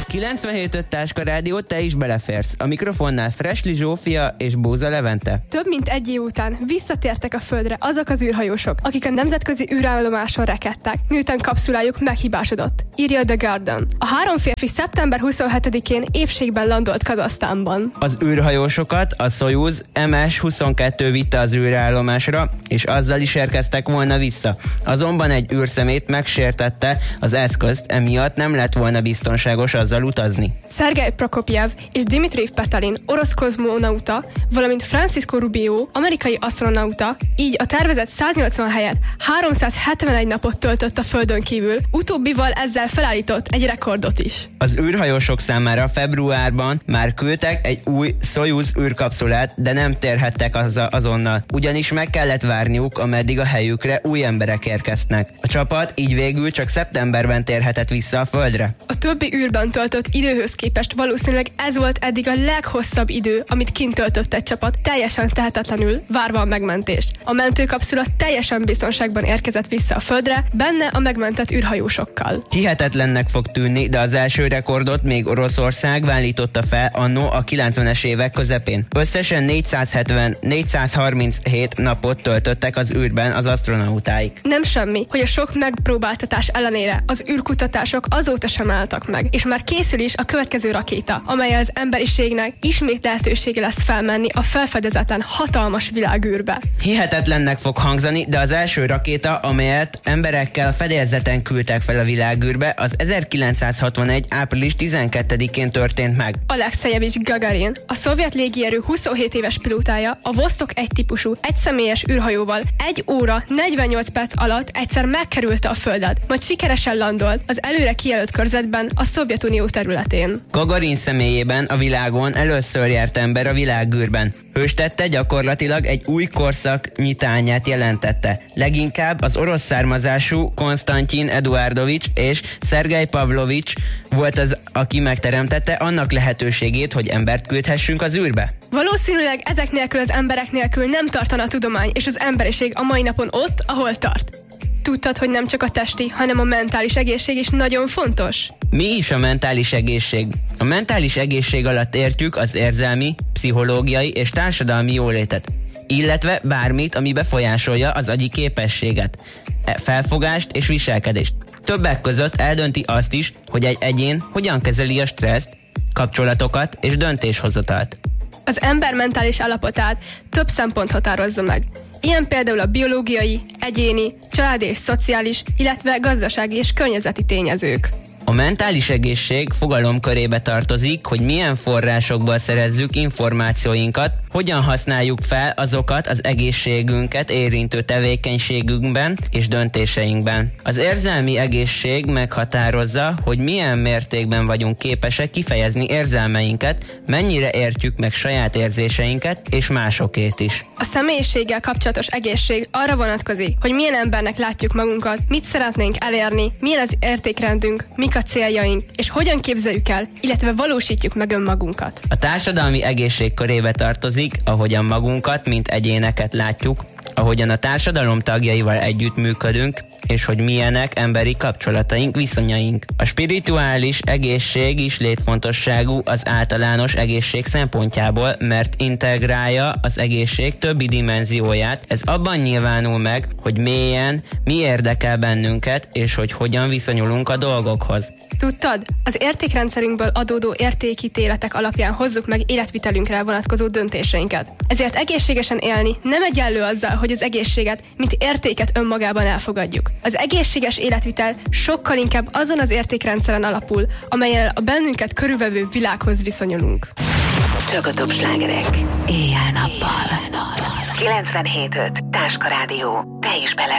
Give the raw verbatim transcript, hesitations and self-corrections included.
kilencvenhét öt Táska Rádió, te is beleférsz. A mikrofonnál Fresli Zsófia és Bóza Levente. Több mint egy év után visszatértek a Földre azok az űrhajósok, akik a nemzetközi űrállomáson rekedtek, miután kapszulájuk meghibásodott, írja The Guardian. A három férfi szeptember huszonhetedikén épségben landolt Kazahsztánban. Az űrhajósokat a Szojuz em es huszonkettő vitte az űrállomásra, és azzal is érkeztek volna vissza. Azonban egy űrszemét megsértette az eszközt, emiatt nem lett volna biztonságos azzal utazni. Szergej Prokopjev és Dmitrij Petelin, orosz kozmonauta, valamint Francisco Rubio, amerikai asztronauta, így a tervezett száznyolcvan helyett háromszázhetvenegy napot töltött a Földön kívül, utóbbival ezzel felállított egy rekordot is. Az űrhajósok számára februárban már küldtek egy új Szojuz űrkapszulát, de nem térhettek azzal azonnal, ugyanis meg kellett várniuk, ameddig a helyükre új emberek érkeznek. A csapat így végül csak szeptemberben térhetett vissza a Földre. A többi űrben töltött időhöz képest valószínűleg ez volt eddig a leghosszabb idő, amit kint töltött egy csapat, teljesen tehetetlenül, várva a megmentést. A mentőkapszula teljesen biztonságban érkezett vissza a Földre, benne a megmentett űrhajósokkal. Hihetetlennek fog tűnni, de az első rekordot még Oroszország állította fel annó a kilencvenes évek közepén. Összesen négyszázhetven négyszázharminchét napot töltöttek az űrben az asztronautáik. Nem semmi, hogy a sok megpróbáltatás ellenére az űrkutatások azóta sem álltak meg, és már készül is a következő rakéta, amely az emberiségnek ismét lehetősége lesz felmenni a felfedezetlen hatalmas világűrbe. Hihetetlennek fog hangzani, de az első rakéta, amelyet emberekkel fedélzeten küldtek fel a világűrbe, az ezerkilencszázhatvanegy április tizenkettedikén történt meg. Alexejevics Gagarin, a szovjet légierő huszonhét éves pilótája, a Vostok egy típusú, egyszemélyes űrhajóval egy óra negyvennyolc perc alatt egyszer megkerülte a Földet, majd sikeresen landolt az előre kijelölt körzetben a Szovjetunió területén. Gagarin személyében a világon először járt ember a világűrben. Hőstette gyakorlatilag egy új korszak nyitányát jelentette. Leginkább az orosz származású Konstantin Eduardovics és Szergej Pavlovics volt az, aki megteremtette annak lehetőségét, hogy embert küldhessünk az űrbe. Valószínűleg ezek nélkül az emberek nélkül nem tartana a tudomány és az emberiség a mai napon ott, ahol tart. Tudtad, hogy nem csak a testi, hanem a mentális egészség is nagyon fontos? Mi is a mentális egészség? A mentális egészség alatt értjük az érzelmi, pszichológiai és társadalmi jólétet, illetve bármit, ami befolyásolja az agyi képességet, felfogást és viselkedést. Többek között eldönti azt is, hogy egy egyén hogyan kezeli a stresszt, kapcsolatokat és döntéshozatalt. Az ember mentális állapotát több szempont határozza meg. Ilyen például a biológiai, egyéni, családi és szociális, illetve gazdasági és környezeti tényezők. A mentális egészség fogalomkörébe tartozik, hogy milyen forrásokból szerezzük információinkat, hogyan használjuk fel azokat az egészségünket érintő tevékenységünkben és döntéseinkben. Az érzelmi egészség meghatározza, hogy milyen mértékben vagyunk képesek kifejezni érzelmeinket, mennyire értjük meg saját érzéseinket és másokét is. A személyiséggel kapcsolatos egészség arra vonatkozik, hogy milyen embernek látjuk magunkat, mit szeretnénk elérni, milyen az értékrendünk, mik a céljaink, és hogyan képzeljük el, illetve valósítjuk meg önmagunkat. A társadalmi egészség körébe tartozik, ahogyan magunkat, mint egyéneket látjuk, ahogyan a társadalom tagjaival együttműködünk, és hogy milyenek emberi kapcsolataink, viszonyaink. A spirituális egészség is létfontosságú az általános egészség szempontjából, mert integrálja az egészség többi dimenzióját. Ez abban nyilvánul meg, hogy mélyen mi érdekel bennünket, és hogy hogyan viszonyulunk a dolgokhoz. Tudtad? Az értékrendszerünkből adódó értékítéletek alapján hozzuk meg életvitelünkre vonatkozó döntéseinket. Ezért egészségesen élni nem egyenlő azzal, hogy az egészséget, mint értéket önmagában elfogadjuk. Az egészséges életvitel sokkal inkább azon az értékrendszeren alapul, amellyel a bennünket körülvevő világhoz viszonyulunk. Csak a top slágerek éjjel-nappal. kilencvenhét öt Táska Rádió. Te is bele